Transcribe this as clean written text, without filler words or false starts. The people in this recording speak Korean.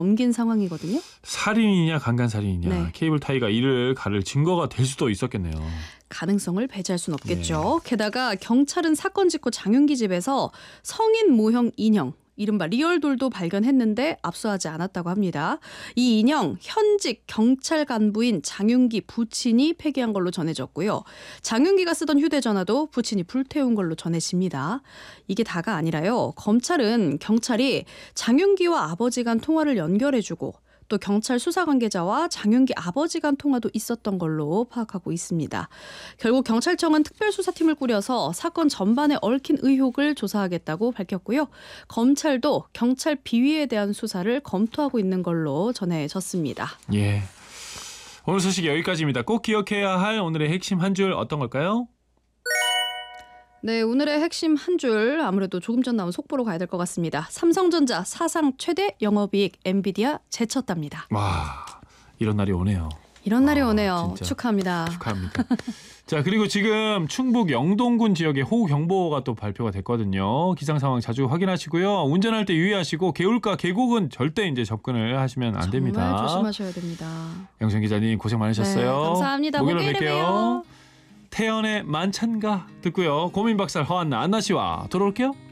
옮긴 상황이거든요. 살인이냐 강간살인이냐 네. 케이블 타이가 이를 가를 증거가 될 수도 있었겠네요. 가능성을 배제할 수는 없겠죠. 게다가 경찰은 사건 직후 장윤기 집에서 성인 모형 인형 이른바 리얼돌도 발견했는데 압수하지 않았다고 합니다. 이 인형 현직 경찰 간부인 장윤기 부친이 폐기한 걸로 전해졌고요. 장윤기가 쓰던 휴대전화도 부친이 불태운 걸로 전해집니다. 이게 다가 아니라요. 검찰은 경찰이 장윤기와 아버지 간 통화를 연결해주고 또 경찰 수사 관계자와 장윤기 아버지 간 통화도 있었던 걸로 파악하고 있습니다. 결국 경찰청은 특별수사팀을 꾸려서 사건 전반에 얽힌 의혹을 조사하겠다고 밝혔고요. 검찰도 경찰 비위에 대한 수사를 검토하고 있는 걸로 전해졌습니다. 예. 오늘 소식 여기까지입니다. 꼭 기억해야 할 오늘의 핵심 한 줄 어떤 걸까요? 네, 오늘의 핵심 한 줄 아무래도 조금 전 나온 속보로 가야 될 것 같습니다. 삼성전자 사상 최대 영업이익 엔비디아 제쳤답니다. 와, 이런 날이 오네요. 이런 날이 오네요. 진짜. 축하합니다. 축하합니다. 자, 그리고 지금 충북 영동군 지역에 호우경보가 또 발표가 됐거든요. 기상 상황 자주 확인하시고요. 운전할 때 유의하시고 개울가 계곡은 절대 이제 접근을 하시면 안 됩니다. 정말 조심하셔야 됩니다. 영선 기자님 고생 많으셨어요. 네, 감사합니다. 목요일에 봬요. 태연의 만찬가 듣고요. 고민박살 허한나 안나 씨와 돌아올게요.